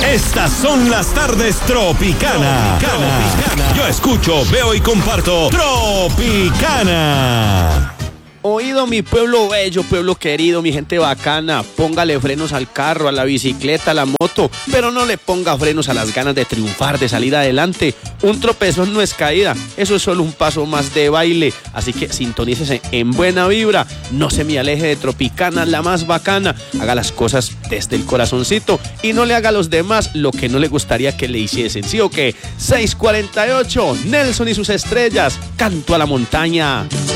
Estas son las tardes Tropicana. Yo escucho, veo y comparto Tropicana. Oído mi pueblo bello, pueblo querido, mi gente bacana, póngale frenos al carro, a la bicicleta, a la moto, pero no le ponga frenos a las ganas de triunfar, de salir adelante. Un tropezón no es caída, eso es solo un paso más de baile, así que sintonícese en buena vibra, no se me aleje de Tropicana, la más bacana, haga las cosas desde el corazoncito y no le haga a los demás lo que no le gustaría que le hiciesen, ¿sí o qué? 6:48, Nelson y sus estrellas, canto a la montaña.